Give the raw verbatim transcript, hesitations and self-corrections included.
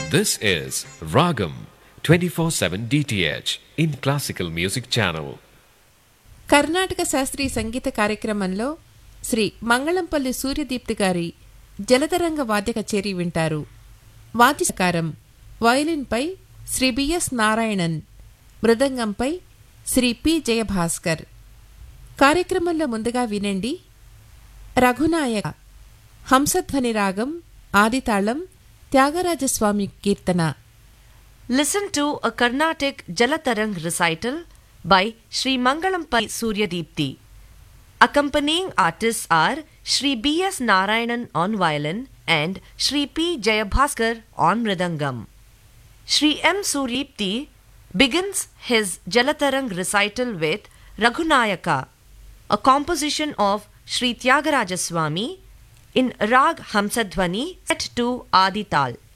This is Ragam twenty-four seven D T H in Classical Music Channel. Karnataka శాస్త్రీయ సంగీత కార్యక్రమంలో శ్రీ మంగళంపల్లి సూర్యదీప్తి గారి జలతరంగ వాద్య కచేరీ వింటారు. వాద్య సహకారం వయలిన్పై శ్రీ బిఎస్ నారాయణన్, మృదంగంపై శ్రీ పి జయభాస్కర్. కార్యక్రమంలో ముందుగా వినండి రఘునాయక హంసధ్వని రాగం ఆదితాళం త్యాగరాజస్వామి కీర్తన. Listen to a Carnatic Jalatarang recital by Sri Mangalampalli Suryadipti. Accompanying artists are Sri B S Narayanan on violin and Sri P Jayabhaskar on mridangam. Sri M Suryadipti begins his Jalatarang recital with Raghunayaka, a composition of Sri Tyagaraja Swami in Rag Hamsadhvani set to Adi Tal.